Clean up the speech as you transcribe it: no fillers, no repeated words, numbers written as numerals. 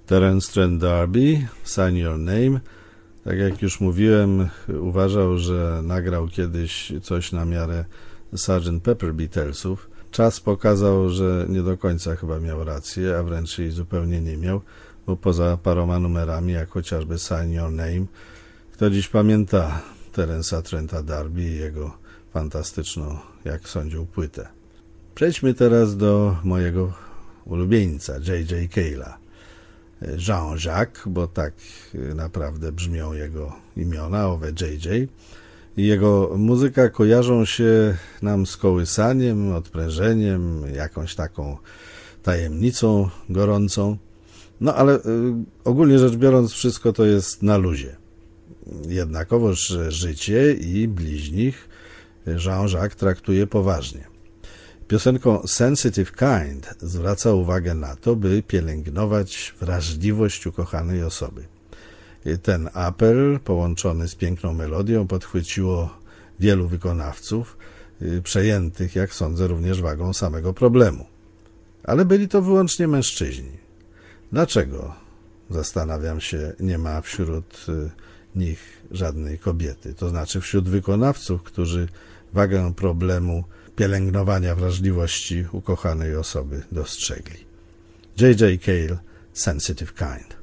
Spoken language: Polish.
Terence Trent D'Arby, Sign Your Name. Tak jak już mówiłem, uważał, że nagrał kiedyś coś na miarę Sgt. Pepper Beatlesów. Czas pokazał, że nie do końca chyba miał rację, a wręcz jej zupełnie nie miał, bo poza paroma numerami, jak chociażby Sign Your Name, kto dziś pamięta Terence'a Trenta D'Arby i jego fantastyczną, jak sądził, płytę. Przejdźmy teraz do mojego ulubieńca, J.J. Cale'a. Jean-Jacques, bo tak naprawdę brzmią jego imiona, owe J.J. I jego muzyka kojarzą się nam z kołysaniem, odprężeniem, jakąś taką tajemnicą gorącą. No ale ogólnie rzecz biorąc wszystko to jest na luzie. Jednakowoż życie i bliźnich Jean-Jacques traktuje poważnie. Piosenką Sensitive Kind zwraca uwagę na to, by pielęgnować wrażliwość ukochanej osoby. Ten apel, połączony z piękną melodią, podchwyciło wielu wykonawców, przejętych, jak sądzę, również wagą samego problemu. Ale byli to wyłącznie mężczyźni. Dlaczego, zastanawiam się, nie ma wśród nich żadnej kobiety? To znaczy wśród wykonawców, którzy wagę problemu pielęgnowania wrażliwości ukochanej osoby dostrzegli. J.J. Cale, Sensitive Kind.